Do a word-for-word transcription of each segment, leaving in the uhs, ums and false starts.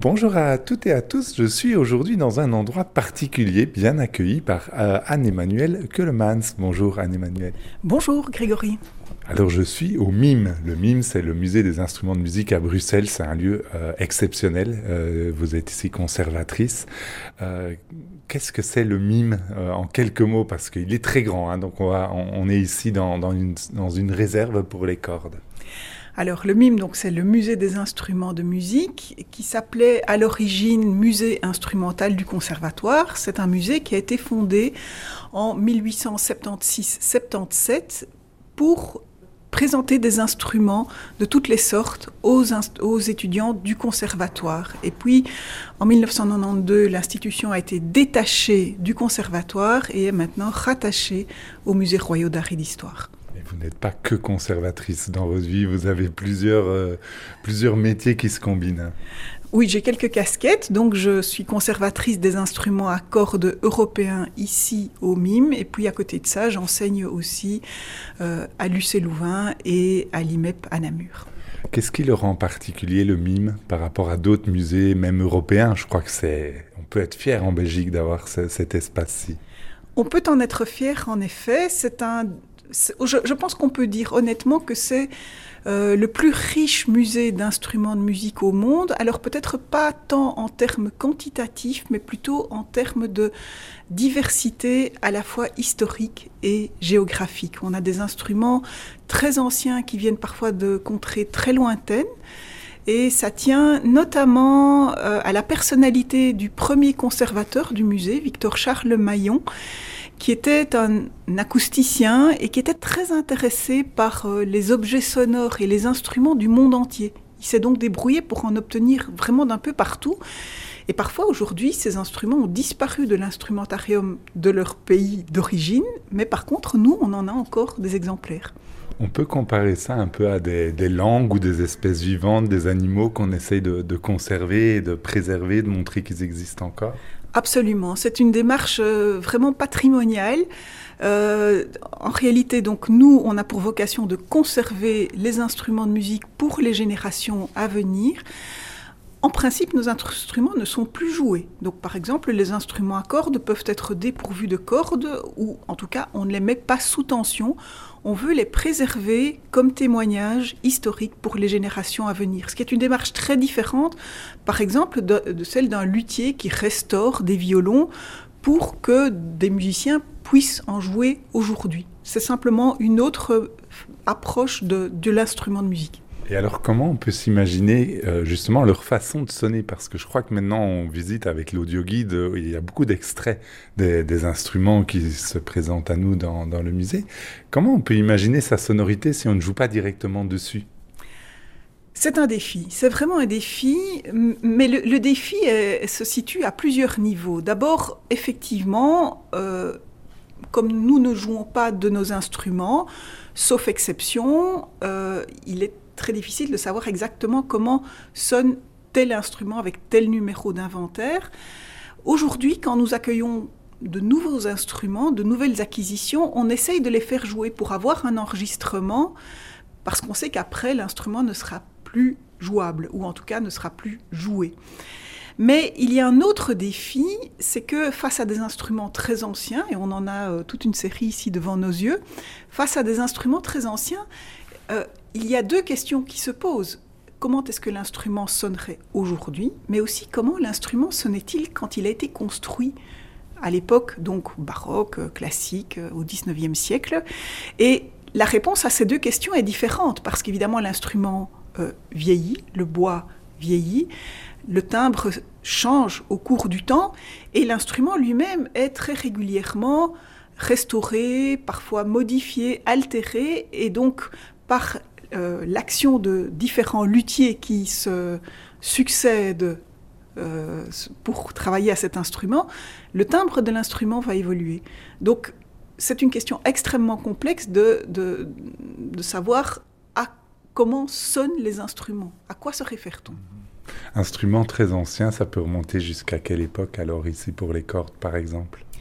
Bonjour à toutes et à tous, je suis aujourd'hui dans un endroit particulier, bien accueilli par euh, Anne-Emmanuelle Keulemans. Bonjour Anne-Emmanuelle. Bonjour Grégory. Alors je suis au MIM. Le MIM, c'est le musée des instruments de musique à Bruxelles. C'est un lieu euh, exceptionnel. Euh, vous êtes ici conservatrice. Euh, qu'est-ce que c'est le MIM euh, en quelques mots? Parce qu'il est très grand, hein, donc on, va, on, on est ici dans, dans, une, dans une réserve pour les cordes. Alors le MIM, donc, c'est le musée des instruments de musique qui s'appelait à l'origine Musée instrumental du Conservatoire. C'est un musée qui a été fondé en dix-huit cent soixante-seize soixante-dix-sept pour présenter des instruments de toutes les sortes aux, inst- aux étudiants du conservatoire. Et puis, en dix-neuf cent quatre-vingt-douze, l'institution a été détachée du conservatoire et est maintenant rattachée au Musée royal d'art et d'histoire. Et vous n'êtes pas que conservatrice dans votre vie, vous avez plusieurs, euh, plusieurs métiers qui se combinent. Oui, j'ai quelques casquettes. Donc, je suis conservatrice des instruments à cordes européens ici au MIM. Et puis, à côté de ça, j'enseigne aussi euh, à l'U C Louvain et à l'I M E P à Namur. Qu'est-ce qui le rend particulier, le MIM, par rapport à d'autres musées, même européens? Je crois que c'est... On peut être fier en Belgique d'avoir ce, cet espace-ci. On peut en être fier, en effet. C'est un... C'est... Je, je pense qu'on peut dire honnêtement que c'est Euh, le plus riche musée d'instruments de musique au monde, alors peut-être pas tant en termes quantitatifs, mais plutôt en termes de diversité à la fois historique et géographique. On a des instruments très anciens qui viennent parfois de contrées très lointaines, et ça tient notamment euh, à la personnalité du premier conservateur du musée, Victor Charles Maillon, qui était un acousticien et qui était très intéressé par euh, les objets sonores et les instruments du monde entier. Il s'est donc débrouillé pour en obtenir vraiment d'un peu partout. Et parfois, aujourd'hui, ces instruments ont disparu de l'instrumentarium de leur pays d'origine, mais par contre, nous, on en a encore des exemplaires. On peut comparer ça un peu à des, des langues ou des espèces vivantes, des animaux qu'on essaye de, de conserver, de préserver, de montrer qu'ils existent encore? Absolument, c'est une démarche euh, vraiment patrimoniale. Euh, en réalité, donc, nous, on a pour vocation de conserver les instruments de musique pour les générations à venir. En principe, nos instruments ne sont plus joués. Donc, par exemple, les instruments à cordes peuvent être dépourvus de cordes ou, en tout cas, on ne les met pas sous tension. On veut les préserver comme témoignage historique pour les générations à venir. Ce qui est une démarche très différente, par exemple, de, de celle d'un luthier qui restaure des violons pour que des musiciens puissent en jouer aujourd'hui. C'est simplement une autre approche de, de l'instrument de musique. Et alors, comment on peut s'imaginer euh, justement leur façon de sonner? Parce que je crois que maintenant, on visite avec l'audioguide, euh, il y a beaucoup d'extraits des, des instruments qui se présentent à nous dans, dans le musée. Comment on peut imaginer sa sonorité si on ne joue pas directement dessus? C'est un défi, c'est vraiment un défi, mais le, le défi est, se situe à plusieurs niveaux. D'abord, effectivement, euh, comme nous ne jouons pas de nos instruments, sauf exception, euh, il est très difficile de savoir exactement comment sonne tel instrument avec tel numéro d'inventaire. Aujourd'hui, quand nous accueillons de nouveaux instruments, de nouvelles acquisitions, on essaye de les faire jouer pour avoir un enregistrement, parce qu'on sait qu'après, l'instrument ne sera plus jouable, ou en tout cas ne sera plus joué. Mais il y a un autre défi, c'est que face à des instruments très anciens, et on en a euh, toute une série ici devant nos yeux, face à des instruments très anciens, euh, il y a deux questions qui se posent. Comment est-ce que l'instrument sonnerait aujourd'hui, mais aussi comment l'instrument sonnait-il quand il a été construit à l'époque, donc baroque, classique, au dix-neuvième siècle. Et la réponse à ces deux questions est différente, parce qu'évidemment l'instrument euh, vieillit, le bois vieillit, le timbre change au cours du temps, et l'instrument lui-même est très régulièrement restauré, parfois modifié, altéré, et donc par euh, l'action de différents luthiers qui se succèdent euh, pour travailler à cet instrument, le timbre de l'instrument va évoluer. Donc c'est une question extrêmement complexe de, de, de savoir à comment sonnent les instruments, à quoi se réfère-t-on? Instrument très ancien, ça peut remonter jusqu'à quelle époque alors ici pour les cordes par exemple?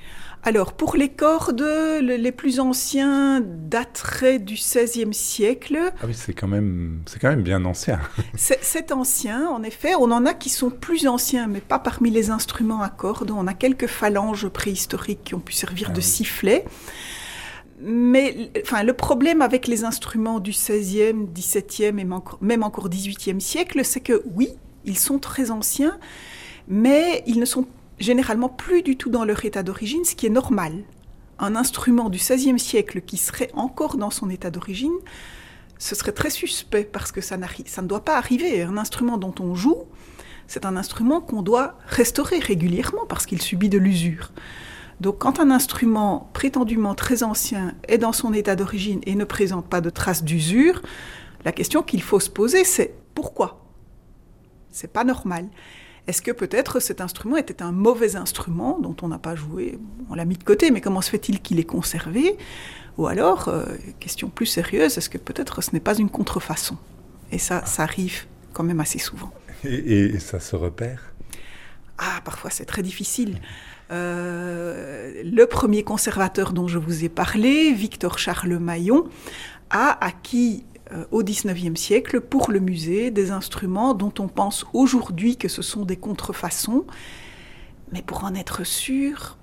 Alors, pour les cordes, le- les plus anciens dateraient du seizième siècle. Ah oui, c'est quand même, c'est quand même bien ancien. C'est, c'est ancien, en effet. On en a qui sont plus anciens, mais pas parmi les instruments à cordes. On a quelques phalanges préhistoriques qui ont pu servir Ah de oui. sifflet. Mais enfin, le problème avec les instruments du seizième, dix-septième et même encore dix-huitième siècle, c'est que oui, ils sont très anciens, mais ils ne sont généralement plus du tout dans leur état d'origine, ce qui est normal. Un instrument du seizième siècle qui serait encore dans son état d'origine, ce serait très suspect parce que ça, ça ne doit pas arriver. Un instrument dont on joue, c'est un instrument qu'on doit restaurer régulièrement parce qu'il subit de l'usure. Donc quand un instrument prétendument très ancien est dans son état d'origine et ne présente pas de traces d'usure, la question qu'il faut se poser, c'est pourquoi ? C'est pas normal. Est-ce que peut-être cet instrument était un mauvais instrument dont on n'a pas joué, on l'a mis de côté, mais comment se fait-il qu'il est conservé ? Ou alors, euh, question plus sérieuse, est-ce que peut-être ce n'est pas une contrefaçon ? Et ça, ça arrive quand même assez souvent. Et, et ça se repère ? Ah, parfois c'est très difficile. Euh, le premier conservateur dont je vous ai parlé, Victor Charles Maillon, a acquis euh, au dix-neuvième siècle pour le musée des instruments dont on pense aujourd'hui que ce sont des contrefaçons. Mais pour en être sûr,